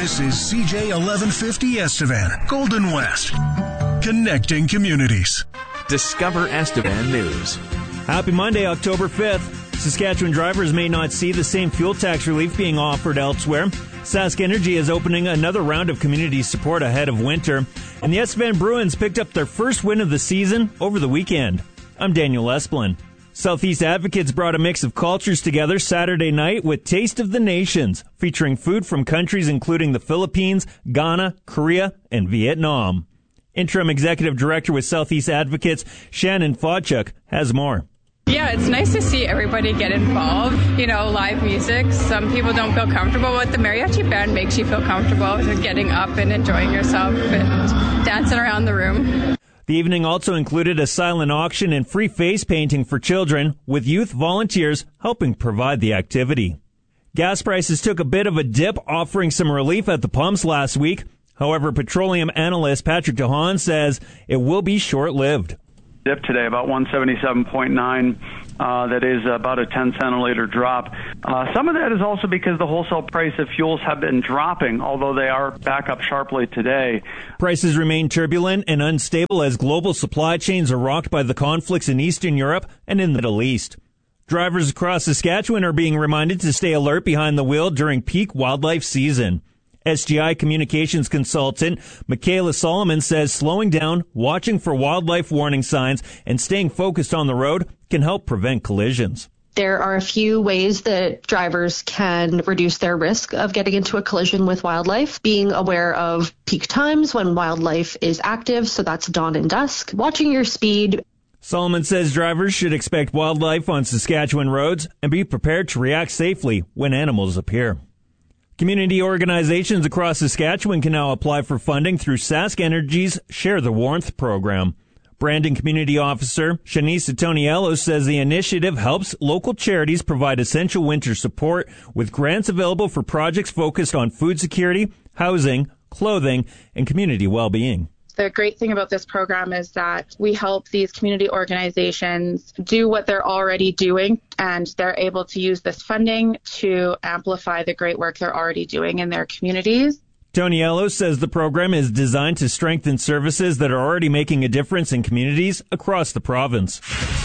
This is CJ 1150 Estevan, Golden West. Connecting communities. Discover Estevan News. Happy Monday, October 5th. Saskatchewan drivers may not see the same fuel tax relief being offered elsewhere. Sask Energy is opening another round of community support ahead of winter. And the Estevan Bruins picked up their first win of the season over the weekend. I'm Daniel Esplin. Southeast Advocates brought a mix of cultures together Saturday night with Taste of the Nations, featuring food from countries including the Philippines, Ghana, Korea, and Vietnam. Interim Executive Director with Southeast Advocates, Shannon Fodchuk, has more. Yeah, it's nice to see everybody get involved. You know, live music. Some people don't feel comfortable, but the mariachi band makes you feel comfortable with getting up and enjoying yourself and dancing around the room. The evening also included a silent auction and free face painting for children, with youth volunteers helping provide the activity. Gas prices took a bit of a dip, offering some relief at the pumps last week. However, petroleum analyst Patrick DeHaan says it will be short-lived. Dip today, about 177.9. That is about a 10 cent a liter drop. Some of that is also because the wholesale price of fuels have been dropping, although they are back up sharply today. Prices remain turbulent and unstable as global supply chains are rocked by the conflicts in Eastern Europe and in the Middle East. Drivers across Saskatchewan are being reminded to stay alert behind the wheel during peak wildlife season. SGI communications consultant Michaela Solomon says slowing down, watching for wildlife warning signs, and staying focused on the road can help prevent collisions. There are a few ways that drivers can reduce their risk of getting into a collision with wildlife. Being aware of peak times when wildlife is active, so that's dawn and dusk. Watching your speed. Solomon says drivers should expect wildlife on Saskatchewan roads and be prepared to react safely when animals appear. Community organizations across Saskatchewan can now apply for funding through Sask Energy's Share the Warmth program. Brandon Community Officer Shanice Toniello says the initiative helps local charities provide essential winter support with grants available for projects focused on food security, housing, clothing, and community well-being. The great thing about this program is that we help these community organizations do what they're already doing, and they're able to use this funding to amplify the great work they're already doing in their communities. Toniello says the program is designed to strengthen services that are already making a difference in communities across the province.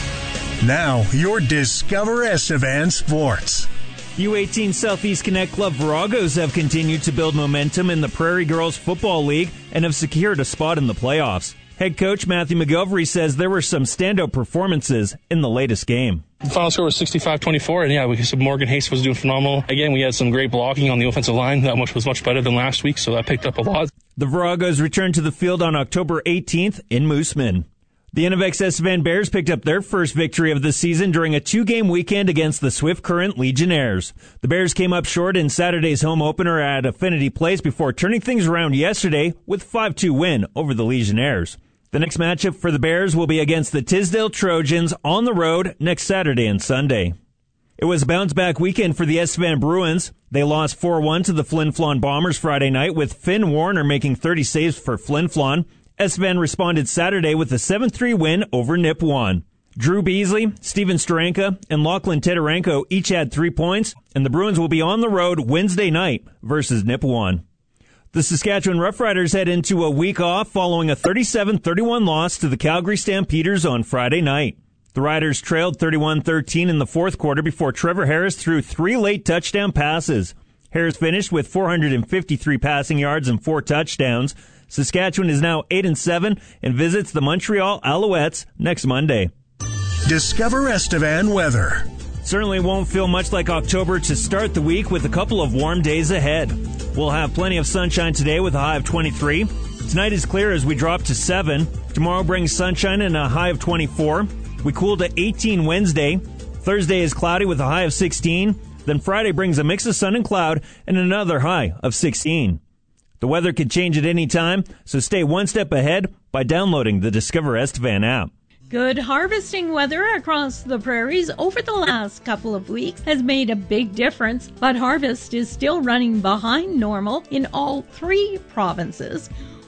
Now, your Discover Estevan Sports. U18 Southeast Connect Club Viragos have continued to build momentum in the Prairie Girls Football League and have secured a spot in the playoffs. Head coach Matthew McGovry says there were some standout performances in the latest game. The final score was 65-24, and Morgan Hayes was doing phenomenal. Again, we had some great blocking on the offensive line. That was much better than last week, so that picked up a lot. The Viragos returned to the field on October 18th in Mooseman. The Innovex Estevan Bears picked up their first victory of the season during a two-game weekend against the Swift Current Legionnaires. The Bears came up short in Saturday's home opener at Affinity Place before turning things around yesterday with a 5-2 win over the Legionnaires. The next matchup for the Bears will be against the Tisdale Trojans on the road next Saturday and Sunday. It was a bounce-back weekend for the Estevan Bruins. They lost 4-1 to the Flin Flon Bombers Friday night, with Finn Warner making 30 saves for Flin Flon. Estevan responded Saturday with a 7-3 win over Nipawin. Drew Beasley, Steven Steranka, and Lachlan Teterenko each had 3 points, and the Bruins will be on the road Wednesday night versus Nipawin. The Saskatchewan Roughriders head into a week off following a 37-31 loss to the Calgary Stampeders on Friday night. The Riders trailed 31-13 in the fourth quarter before Trevor Harris threw 3 late touchdown passes. Harris finished with 453 passing yards and 4 touchdowns. Saskatchewan is now 8-7 and visits the Montreal Alouettes next Monday. Discover Estevan weather. Certainly won't feel much like October to start the week, with a couple of warm days ahead. We'll have plenty of sunshine today with a high of 23. Tonight is clear as we drop to 7. Tomorrow brings sunshine and a high of 24. We cool to 18 Wednesday. Thursday is cloudy with a high of 16. Then Friday brings a mix of sun and cloud and another high of 16. The weather could change at any time, so stay one step ahead by downloading the Discover Estevan app. Good harvesting weather across the prairies over the last couple of weeks has made a big difference, but harvest is still running behind normal in all 3 provinces.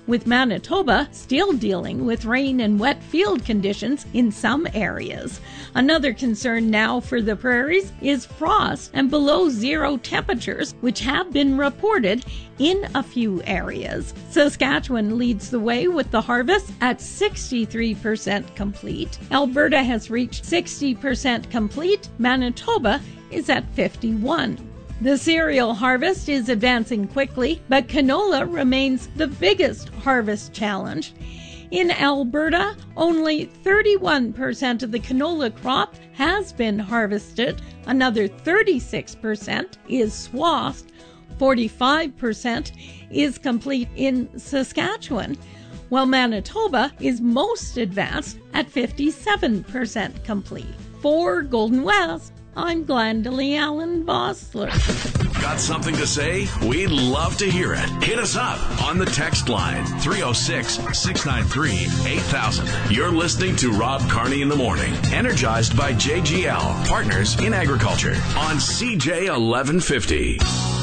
with Manitoba still dealing with rain and wet field conditions in some areas. Another concern now for the prairies is frost and below zero temperatures, which have been reported in a few areas. Saskatchewan leads the way with the harvest at 63% complete. Alberta has reached 60% complete. Manitoba is at 51%. The cereal harvest is advancing quickly, but canola remains the biggest harvest challenge. In Alberta, only 31% of the canola crop has been harvested. Another 36% is swathed. 45% is complete in Saskatchewan, while Manitoba is most advanced at 57% complete. For Golden West, I'm Glendalee Allen Vossler. Got something to say? We'd love to hear it. Hit us up on the text line 306-693-8000. You're listening to Rob Carney in the Morning, energized by JGL, partners in agriculture on CJ 1150.